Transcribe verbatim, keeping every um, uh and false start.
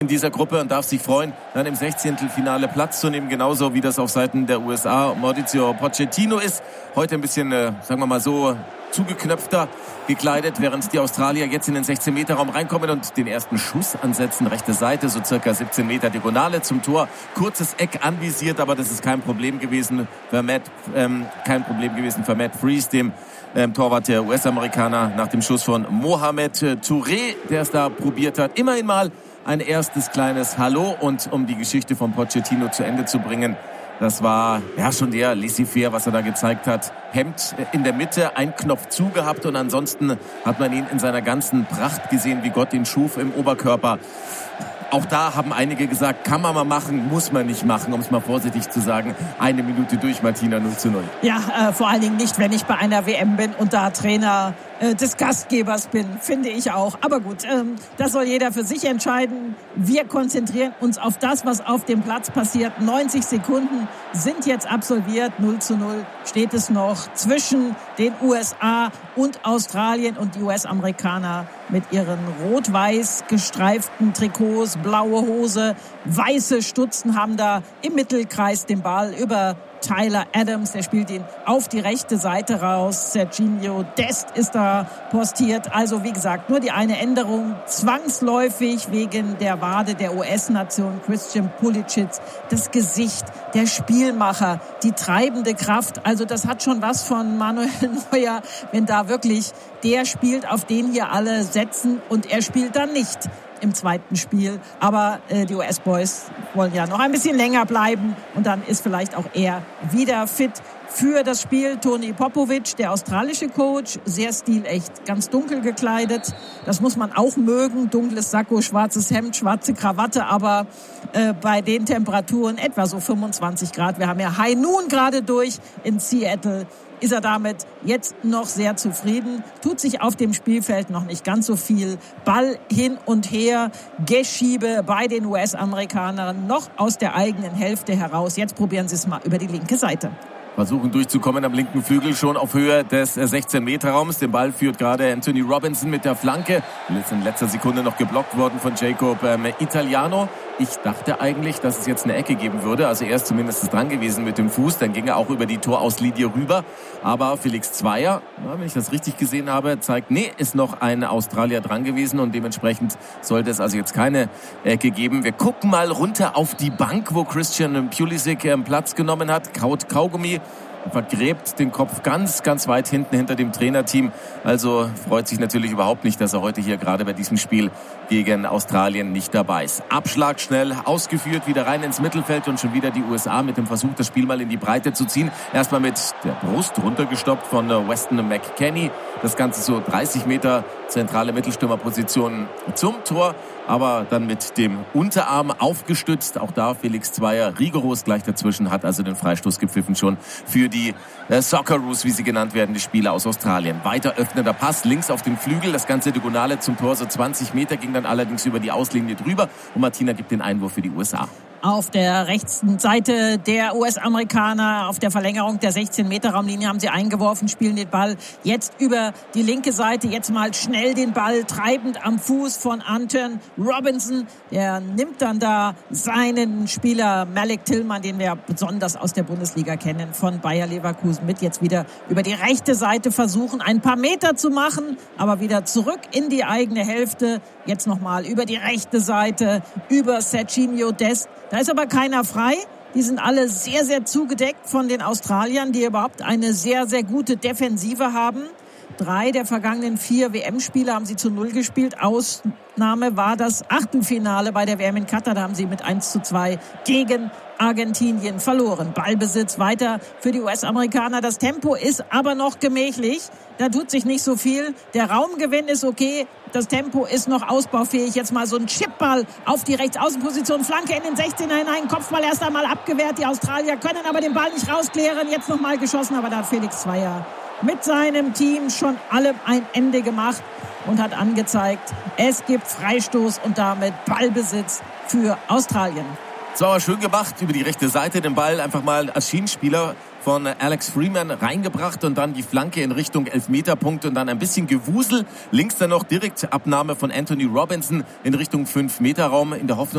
in dieser Gruppe und darf sich freuen, dann im Sechzehntelfinale Platz zu nehmen, genauso wie das auf Seiten der U S A Mauricio Pochettino ist. Heute ein bisschen, äh, sagen wir mal so, zugeknöpfter gekleidet, während die Australier jetzt in den sechzehn-Meter-Raum reinkommen und den ersten Schuss ansetzen. Rechte Seite, so circa siebzehn Meter Diagonale zum Tor. Kurzes Eck anvisiert, aber das ist kein Problem gewesen für Matt, ähm, kein Problem gewesen für Matt Freese, dem ähm, Torwart der U S-Amerikaner, nach dem Schuss von Mohamed äh, Touré, der es da probiert hat. Immerhin mal ein erstes kleines Hallo, und um die Geschichte von Pochettino zu Ende zu bringen, das war ja schon der laissez-faire, was er da gezeigt hat. Hemd in der Mitte, ein Knopf zu gehabt, und ansonsten hat man ihn in seiner ganzen Pracht gesehen, wie Gott ihn schuf im Oberkörper. Auch da haben einige gesagt, kann man mal machen, muss man nicht machen, um es mal vorsichtig zu sagen. Eine Minute durch, Martina, null zu null. Ja, äh, vor allen Dingen nicht, wenn ich bei einer W M bin und da Trainer äh, des Gastgebers bin, finde ich auch. Aber gut, ähm, das soll jeder für sich entscheiden. Wir konzentrieren uns auf das, was auf dem Platz passiert. neunzig Sekunden sind jetzt absolviert. null zu null steht es noch zwischen den U S A und Australien, und die U S-Amerikaner mit ihren rot-weiß gestreiften Trikots, blaue Hose, weiße Stutzen, haben da im Mittelkreis den Ball über Tyler Adams, der spielt ihn auf die rechte Seite raus. Serginho Dest ist da postiert. Also wie gesagt, nur die eine Änderung, zwangsläufig wegen der Wade der U S-Nation Christian Pulisic. Das Gesicht, der Spielmacher, die treibende Kraft. Also das hat schon was von Manuel Neuer, wenn da wirklich der spielt, auf den hier alle setzen, und er spielt dann nicht im zweiten Spiel. Aber äh, die U S-Boys wollen ja noch ein bisschen länger bleiben, und dann ist vielleicht auch er wieder fit für das Spiel. Tony Popovic, der australische Coach, sehr stilecht, ganz dunkel gekleidet. Das muss man auch mögen. Dunkles Sakko, schwarzes Hemd, schwarze Krawatte, aber äh, bei den Temperaturen etwa so fünfundzwanzig Grad. Wir haben ja High Noon gerade durch in Seattle. Ist er damit jetzt noch sehr zufrieden. Tut sich auf dem Spielfeld noch nicht ganz so viel. Ball hin und her, Geschiebe bei den U S-Amerikanern noch aus der eigenen Hälfte heraus. Jetzt probieren sie es mal über die linke Seite. Versuchen durchzukommen am linken Flügel, schon auf Höhe des sechzehn-Meter-Raums. Den Ball führt gerade Anthony Robinson mit der Flanke. Ist in letzter Sekunde noch geblockt worden von Jacob ähm, Italiano. Ich dachte eigentlich, dass es jetzt eine Ecke geben würde. Also er ist zumindest dran gewesen mit dem Fuß. Dann ging er auch über die Torauslinie rüber. Aber Felix Zweier, ja, wenn ich das richtig gesehen habe, zeigt, nee, ist noch ein Australier dran gewesen. Und dementsprechend sollte es also jetzt keine Ecke geben. Wir gucken mal runter auf die Bank, wo Christian Pulisic ähm, Platz genommen hat. Kaut Kaugummi. Vergräbt den Kopf ganz, ganz weit hinten hinter dem Trainerteam. Also freut sich natürlich überhaupt nicht, dass er heute hier gerade bei diesem Spiel gegen Australien nicht dabei ist. Abschlag schnell ausgeführt, wieder rein ins Mittelfeld, und schon wieder die U S A mit dem Versuch, das Spiel mal in die Breite zu ziehen. Erstmal mit der Brust runtergestoppt von Weston McKennie. Das Ganze so dreißig Meter zentrale Mittelstürmerposition zum Tor, aber dann mit dem Unterarm aufgestützt. Auch da Felix Zweier rigoros gleich dazwischen, hat also den Freistoß gepfiffen schon für die äh, Socceroos, wie sie genannt werden, die Spieler aus Australien. Weiter öffnender Pass links auf den Flügel, das ganze Diagonale zum Tor, so zwanzig Meter, ging dann allerdings über die Auslinie drüber, und Martina gibt den Einwurf für die U S A. Auf der rechten Seite der U S-Amerikaner, auf der Verlängerung der sechzehn-Meter-Raumlinie, haben sie eingeworfen, spielen den Ball jetzt über die linke Seite. Jetzt mal schnell den Ball, treibend am Fuß von Anton Robinson. Der nimmt dann da seinen Spieler Malik Tillman, den wir besonders aus der Bundesliga kennen, von Bayer Leverkusen mit. Jetzt wieder über die rechte Seite versuchen, ein paar Meter zu machen, aber wieder zurück in die eigene Hälfte. Jetzt nochmal über die rechte Seite, über Serginho Dest. Da ist aber keiner frei. Die sind alle sehr, sehr zugedeckt von den Australiern, die überhaupt eine sehr, sehr gute Defensive haben. Drei der vergangenen vier W M-Spiele haben sie zu null gespielt. Ausnahme war das Achtelfinale bei der W M in Katar. Da haben sie mit eins zu zwei gegen Argentinien verloren. Ballbesitz weiter für die U S-Amerikaner. Das Tempo ist aber noch gemächlich. Da tut sich nicht so viel. Der Raumgewinn ist okay. Das Tempo ist noch ausbaufähig. Jetzt mal so ein Chipball auf die Rechtsaußenposition. Flanke in den sechzehner hinein. Kopfball erst einmal abgewehrt. Die Australier können aber den Ball nicht rausklären. Jetzt nochmal geschossen, aber da hat Felix Zweier mit seinem Team schon allem ein Ende gemacht und hat angezeigt, es gibt Freistoß und damit Ballbesitz für Australien. So, aber schön gemacht über die rechte Seite, den Ball einfach mal als Schienenspieler von Alex Freeman reingebracht und dann die Flanke in Richtung Elfmeterpunkt und dann ein bisschen Gewusel. Links dann noch direkt Abnahme von Anthony Robinson in Richtung fünf Meter Raum in der Hoffnung,